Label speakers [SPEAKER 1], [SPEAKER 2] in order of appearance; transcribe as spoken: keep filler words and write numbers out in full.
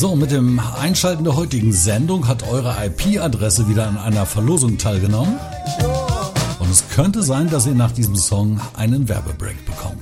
[SPEAKER 1] So, mit dem Einschalten der heutigen Sendung hat eure I P-Adresse wieder an einer Verlosung teilgenommen. Und es könnte sein, dass ihr nach diesem Song einen Werbebreak bekommt.